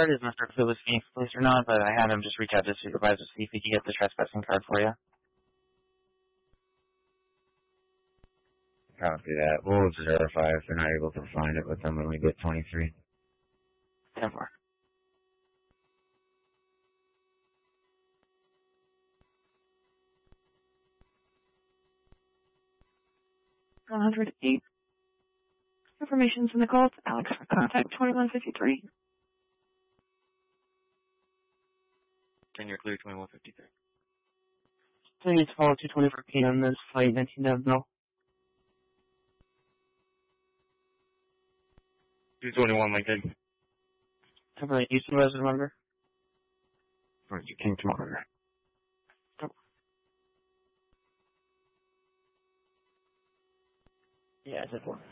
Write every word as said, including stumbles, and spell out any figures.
card. Is not sure if it was being placed or not, but I had him just reach out to the supervisor to see if he could get the trespassing card for you. Copy that. We'll just verify if they're not able to find it with them when we get twenty-three. ten four. one hundred eight. Information's in the call. It's Alex for contact twenty-one fifty-three. Then you're clear twenty-one fifty-three. Please follow two twenty-four P M this flight nineteen Deville. two twenty-one, Lincoln. Temporary Houston resident monitor. Or you came to monitor. Yeah, I said four.